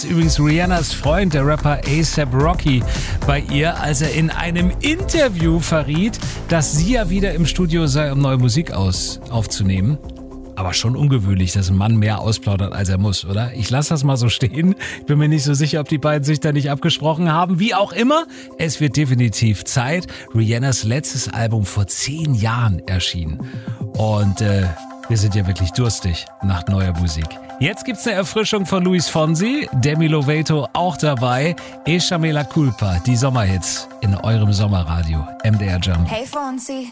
damals übrigens Rihannas Freund, der Rapper A$AP Rocky, bei ihr, als er in einem Interview verriet, dass sie ja wieder im Studio sei, um neue Musik aufzunehmen. Aber schon ungewöhnlich, dass ein Mann mehr ausplaudert, als er muss, oder? Ich lasse das mal so stehen. Ich bin mir nicht so sicher, ob die beiden sich da nicht abgesprochen haben. Wie auch immer, es wird definitiv Zeit. Rihannas letztes Album vor 10 Jahren erschien. Und wir sind ja wirklich durstig nach neuer Musik. Jetzt gibt's eine Erfrischung von Luis Fonsi, Demi Lovato auch dabei. Échame la culpa, die Sommerhits in eurem Sommerradio. MDR Jump. Hey Fonsi.